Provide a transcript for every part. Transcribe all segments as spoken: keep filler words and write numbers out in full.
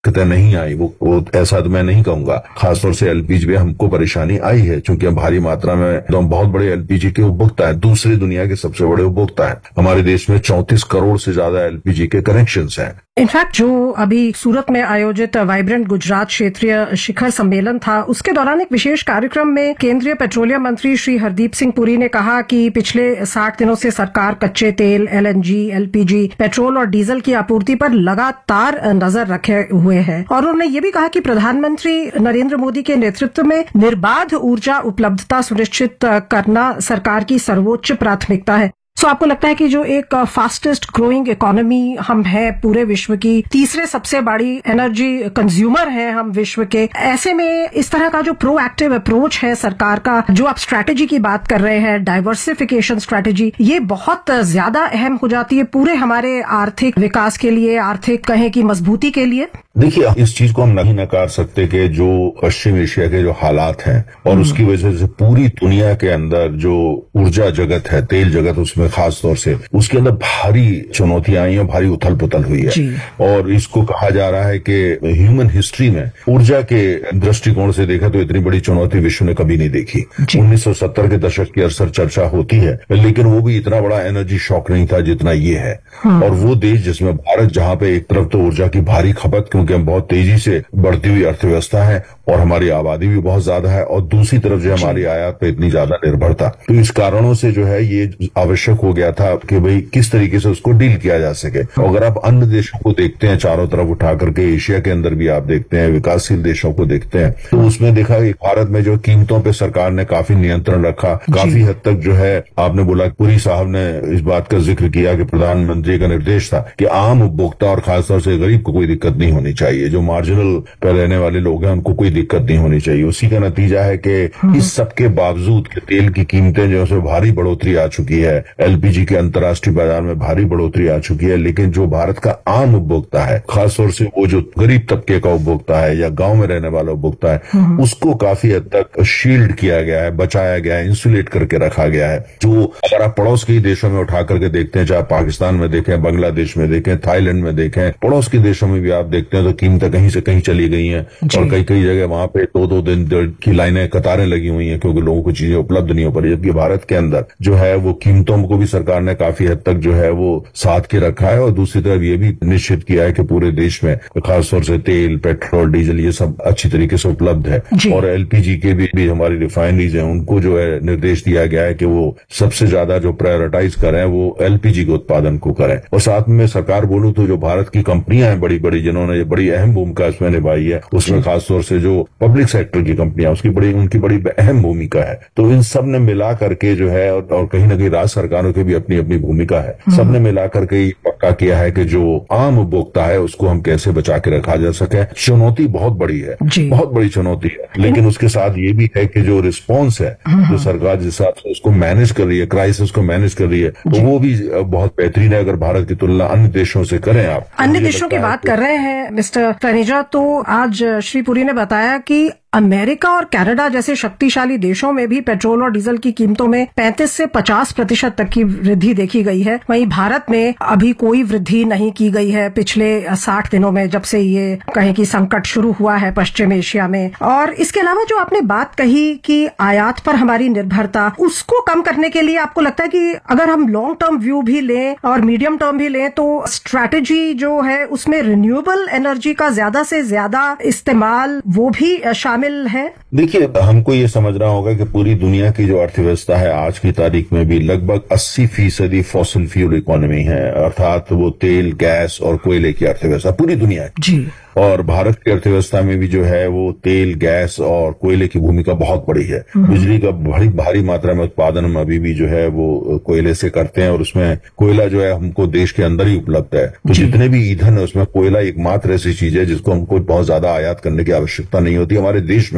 दिक्कतें नहीं आई, वो, वो ऐसा तो मैं नहीं कहूंगा। खासतौर से एलपीजी में हमको परेशानी आई है, क्योंकि हम भारी मात्रा में तो हम बहुत बड़े एलपीजी के उपभोक्ता है, दूसरी दुनिया के सबसे बड़े उपभोक्ता है। हमारे देश में चौंतीस करोड़ से ज्यादा एलपीजी के कनेक्शंस हैं। इनफैक्ट जो अभी सूरत में आयोजित वाइब्रेंट गुजरात क्षेत्रीय शिखर सम्मेलन था, उसके दौरान एक विशेष कार्यक्रम में केंद्रीय पेट्रोलियम मंत्री श्री हरदीप सिंह पुरी ने कहा कि पिछले साठ दिनों से सरकार कच्चे तेल, एलएनजी, एलपीजी, पेट्रोल और डीजल की आपूर्ति पर लगातार नजर रखे हुए है। और उन्होंने ये भी कहा कि प्रधानमंत्री नरेंद्र मोदी के नेतृत्व में निर्बाध ऊर्जा उपलब्धता सुनिश्चित करना सरकार की सर्वोच्च प्राथमिकता है। सो so, आपको लगता है कि जो एक फास्टेस्ट ग्रोइंग इकोनॉमी हम है पूरे विश्व की, तीसरे सबसे बड़ी एनर्जी कंज्यूमर है हम विश्व के, ऐसे में इस तरह का जो प्रोएक्टिव अप्रोच है सरकार का, जो आप स्ट्रैटेजी की बात कर रहे हैं, डाइवर्सिफिकेशन स्ट्रैटेजी, ये बहुत ज्यादा अहम हो जाती है पूरे हमारे आर्थिक विकास के लिए, आर्थिक कहें की मजबूती के लिए। देखिए, इस चीज को हम नहीं नकार सकते कि जो पश्चिम एशिया के जो हालात हैं और उसकी वजह से पूरी दुनिया के अंदर जो ऊर्जा जगत है, तेल जगत उसमें खास तौर से, उसके अंदर भारी चुनौतियां आई हैं, भारी उथल पुथल हुई है। और इसको कहा जा रहा है कि ह्यूमन हिस्ट्री में ऊर्जा के दृष्टिकोण से देखा तो इतनी बड़ी चुनौती विश्व ने कभी नहीं देखी। उन्नीस सौ सत्तर के दशक की अक्सर चर्चा होती है, लेकिन वो भी इतना बड़ा एनर्जी शॉक नहीं था जितना ये है। और वो देश जिसमें भारत, जहां पे एक तरफ तो ऊर्जा की भारी खपत, क्योंकि हम बहुत तेजी से बढ़ती हुई अर्थव्यवस्था है और हमारी आबादी भी बहुत ज्यादा है, और दूसरी तरफ जो हमारी आयात पे इतनी ज्यादा निर्भरता, तो इस कारणों से जो है ये आवश्यक हो गया था कि भाई किस तरीके से उसको डील किया जा सके। अगर आप अन्य देशों को देखते हैं चारों तरफ उठा करके, एशिया के अंदर भी आप देखते हैं, विकासशील देशों को देखते हैं, तो उसमें देखा कि भारत में जो कीमतों पे सरकार ने काफी नियंत्रण रखा, काफी हद तक जो है, आपने बोला पुरी साहब ने इस बात का जिक्र किया कि प्रधानमंत्री का निर्देश था कि आम उपभोक्ता और खासतौर से गरीब को कोई दिक्कत नहीं होनी चाहिए, जो मार्जिनल पे रहने वाले लोग हैं उनको कोई दिक्कत नहीं होनी चाहिए। उसी का नतीजा है कि इस सब के बावजूद तेल की कीमतें जो है भारी बढ़ोतरी आ चुकी है, एलपीजी के अंतर्राष्ट्रीय बाजार में भारी बढ़ोतरी आ चुकी है, लेकिन जो भारत का आम उपभोक्ता है, खासतौर से वो जो गरीब तबके का उपभोक्ता है या गांव में रहने वाला उपभोक्ता है, उसको काफी हद तक शील्ड किया गया है, बचाया गया है, इंसुलेट करके रखा गया है। जो अगर आप पड़ोस के देशों में उठा करके देखते हैं, चाहे पाकिस्तान में देखें, बांग्लादेश में देखें, थाईलैंड में देखें, पड़ोस के देशों में भी आप देखते हैं तो कीमतें कहीं से कहीं चली गई हैं और कई कई जगह वहां पे दो दो दिन की लाइनें, कतारें लगी हुई हैं, क्योंकि लोगों को चीजें उपलब्ध नहीं हो पा रही। जबकि भारत के अंदर जो है वो कीमतों को भी सरकार ने काफी हद तक जो है वो साथ के रखा है, और दूसरी तरफ ये भी निश्चित किया है कि पूरे देश में खासतौर से तेल, पेट्रोल, डीजल ये सब अच्छी तरीके से उपलब्ध है। और एलपीजी के भी, भी हमारी रिफाइनरीज हैं, उनको जो है निर्देश दिया गया है कि वो सबसे ज्यादा जो प्रायोरिटाइज करें वो एलपीजी के उत्पादन को करें। और साथ में सरकार बोलूं तो जो भारत की कंपनियां हैं बड़ी बड़ी, जिन्होंने बड़ी अहम भूमिका इसमें निभाई है, उसमें खासतौर से जो पब्लिक सेक्टर की कंपनियां, उसकी बड़ी उनकी बड़ी अहम भूमिका है। तो इन सब ने मिला करके जो है, और, और कहीं ना कहीं राज्य सरकारों की भी अपनी अपनी भूमिका है, सबने मिला करके पक्का किया है कि जो आम उपभोक्ता है उसको हम कैसे बचा के रखा जा सके। चुनौती बहुत बड़ी है, बहुत बड़ी चुनौती है, लेकिन उसके साथ ये भी है कि जो रिस्पॉन्स है, जो सरकार जिस हिसाब से उसको मैनेज कर रही है, क्राइसिस को मैनेज कर रही है, तो वो भी बहुत बेहतरीन है अगर भारत की तुलना अन्य देशों से करें। आप अन्य देशों की बात कर रहे हैं मिस्टर तनेजा, तो आज श्री पुरी ने बताया कि अमेरिका और कनाडा जैसे शक्तिशाली देशों में भी पेट्रोल और डीजल की कीमतों में पैंतीस से पचास प्रतिशत तक की वृद्धि देखी गई है। वहीं भारत में अभी कोई वृद्धि नहीं की गई है पिछले साठ दिनों में, जब से ये कहें कि संकट शुरू हुआ है पश्चिम एशिया में। और इसके अलावा जो आपने बात कही कि आयात पर हमारी निर्भरता, उसको कम करने के लिए आपको लगता है कि अगर हम लॉन्ग टर्म व्यू भी लें और मीडियम टर्म भी लें तो स्ट्रैटेजी जो है उसमें रिन्यूएबल एनर्जी का ज्यादा से ज्यादा इस्तेमाल वो भी शामिल है? देखिए, हमको ये समझना होगा कि पूरी दुनिया की जो अर्थव्यवस्था है आज की तारीख में भी लगभग अस्सी फीसदी फॉसिल फ्यूल इकोनॉमी है, अर्थात वो तेल, गैस और कोयले की अर्थव्यवस्था पूरी दुनिया की। और भारत की अर्थव्यवस्था में भी जो है वो तेल, गैस और कोयले की भूमिका बहुत बड़ी है। बिजली का बड़ी भारी मात्रा में उत्पादन हम अभी भी जो है वो कोयले से करते हैं, और उसमें कोयला जो है हमको देश के अंदर ही उपलब्ध है। तो जितने भी ईंधन है उसमें कोयला एकमात्र ऐसी चीज है जिसको हमको बहुत ज्यादा आयात करने की आवश्यकता नहीं होती। हमारे देश में हमारा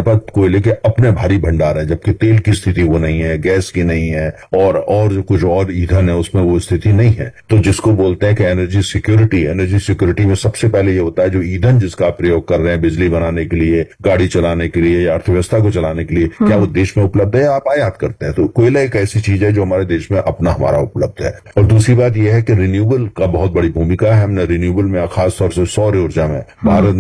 हमारे पास कोयले के अपने भारी भंडार है, जबकि तेल की स्थिति वो नहीं है, गैस की नहीं है, और और जो कुछ और ईंधन है उसमें वो स्थिति नहीं है। तो जिसको बोलते हैं कि एनर्जी सिक्योरिटी, एनर्जी सिक्योरिटी में सबसे पहले ये होता है जो ईंधन जिसका आप प्रयोग कर रहे हैं बिजली बनाने के लिए, गाड़ी चलाने के लिए या अर्थव्यवस्था को चलाने के लिए, क्या वो देश में उपलब्ध है या आप आयात करते हैं। तो कोयला एक ऐसी चीज है जो हमारे देश में अपना हमारा उपलब्ध है। और दूसरी बात यह है कि रिन्यूएबल का बहुत बड़ी भूमिका है। हमने रिन्यूएबल में खासतौर से सौर ऊर्जा में भारत